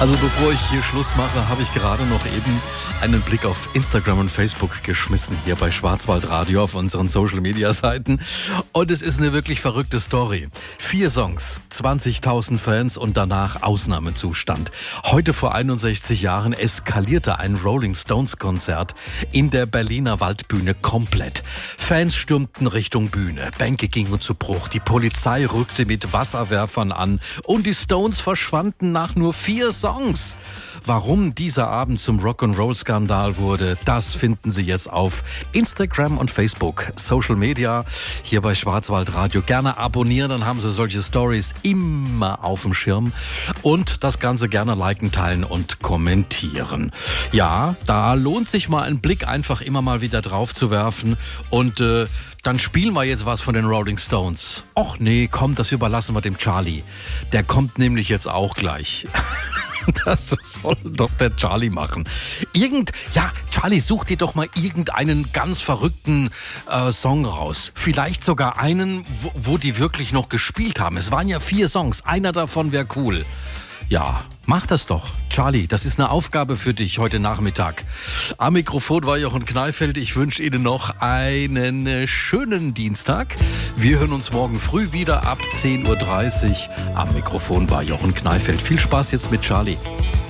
Also bevor ich hier Schluss mache, habe ich gerade noch eben einen Blick auf Instagram und Facebook geschmissen, hier bei Schwarzwaldradio auf unseren Social-Media-Seiten. Und es ist eine wirklich verrückte Story. 4 Songs, 20.000 Fans und danach Ausnahmezustand. Heute vor 61 Jahren eskalierte ein Rolling Stones-Konzert in der Berliner Waldbühne komplett. Fans stürmten Richtung Bühne, Bänke gingen zu Bruch, die Polizei rückte mit Wasserwerfern an und die Stones verschwanden nach nur 4 Songs. Warum dieser Abend zum Rock'n'Roll-Skandal wurde, das finden Sie jetzt auf Instagram und Facebook. Social Media hier bei Schwarzwaldradio. Gerne abonnieren, dann haben Sie solche Stories immer auf dem Schirm. Und das Ganze gerne liken, teilen und kommentieren. Ja, da lohnt sich mal ein Blick einfach immer mal wieder drauf zu werfen. Und dann spielen wir jetzt was von den Rolling Stones. Och nee, komm, das überlassen wir dem Charlie. Der kommt nämlich jetzt auch gleich. Das soll doch der Charlie machen. Charlie, such dir doch mal irgendeinen ganz verrückten Song raus. Vielleicht sogar einen, wo die wirklich noch gespielt haben. Es waren ja 4 Songs. Einer davon wäre cool. Ja, mach das doch. Charlie, das ist eine Aufgabe für dich heute Nachmittag. Am Mikrofon war Jochen Kneifeld. Ich wünsche Ihnen noch einen schönen Dienstag. Wir hören uns morgen früh wieder ab 10.30 Uhr. Am Mikrofon war Jochen Kneifeld. Viel Spaß jetzt mit Charlie.